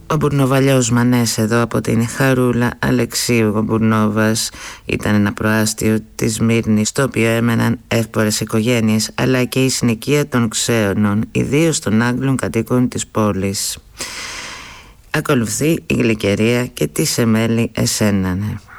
Ο Μπουρνοβαλιός Μανές εδώ από την Χαρούλα Αλεξίου. Ο Μπουρνόβας ήταν ένα προάστιο της Σμύρνης, στο οποίο έμεναν εύπορες οικογένειες, αλλά και η συνοικία των ξέωνων, ιδίως των Άγγλων κατοίκων της πόλης. Ακολουθεί η γλυκερία και τι σε μέλη εσένανε.